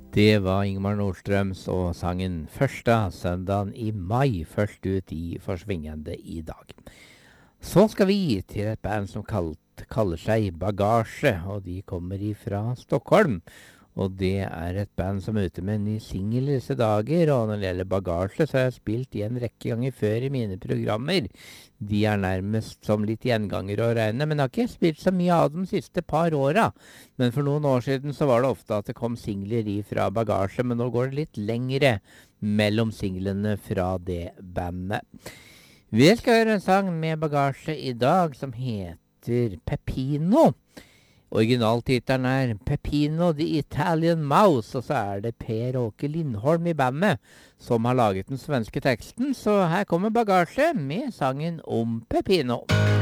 Det var Ingmar Nordstrøms og sangen første søndagen i mai, først ut i Forsvingende i dag. Så skal vi til et band som kaller seg Bagasje, og de kommer ifra Stockholm. Og det er et band som er ute med en ny single i disse dager, og når det gjelder Bagasje, så har jeg spilt de en rekke ganger før i mine programmer. De er nærmest som litt gjenganger å regne, men jeg har ikke spilt så mye av dem de siste par åra. Men for noen år siden så var det ofte at det kom singler fra Bagasje, men nå går det litt lengre mellom singlene fra det bandet. Vi skal høre en sang med Bagasje i dag som heter Peppino. Originaltittelen er Peppino the Italian Mouse, og så er det Per Åke Lindholm i bandet som har laget den svenske teksten, så her kommer Bagasje med sangen om Peppino.